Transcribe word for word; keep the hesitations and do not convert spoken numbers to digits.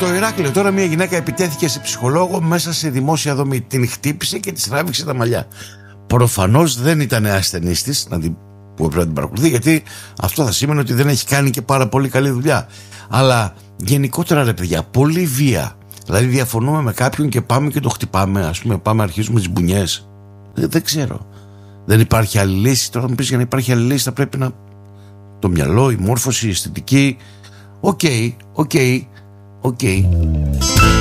Στο Ηράκλειο τώρα μια γυναίκα επιτέθηκε σε ψυχολόγο μέσα σε δημόσια δομή. Την χτύπησε και της τράβηξε τα μαλλιά. Προφανώς δεν ήταν ασθενής της, να την, που έπρεπε να την παρακολουθεί, γιατί αυτό θα σήμαινε ότι δεν έχει κάνει και πάρα πολύ καλή δουλειά. Αλλά γενικότερα, ρε παιδιά, πολύ βία. Δηλαδή διαφωνούμε με κάποιον και πάμε και το χτυπάμε, ας πούμε, πάμε αρχίζουμε τις μπουνιές. Δεν, δεν ξέρω. Δεν υπάρχει άλλη λύση. Τώρα μου πεις, για να υπάρχει άλλη λύση θα πρέπει να... το μυαλό, η μόρφωση, η αισθητική. Οκ, οκ, οκ.